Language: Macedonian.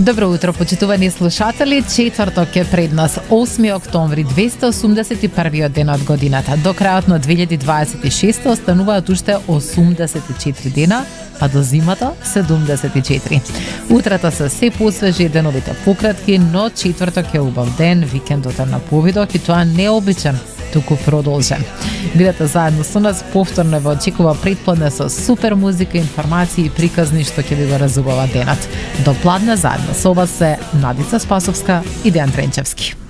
Добро утро, почитувани слушатели. Четврток е пред нас, 8 октомври, 281 ден од годината. До крајот на 2026 остануваат уште 84 дена, па до зимата 74. Утрата се се посвежи, деновите пократки, но четврток е убав ден, викендот е на повидок и тоа не е обичен, туку продолжен. Бидете заедно со нас, повторно ве очекува предпладне со супер музика, информации и приказни што ќе ви го разубава денот. До пладне заедно со вас се Надица Спасовска и Дејан Тренчевски.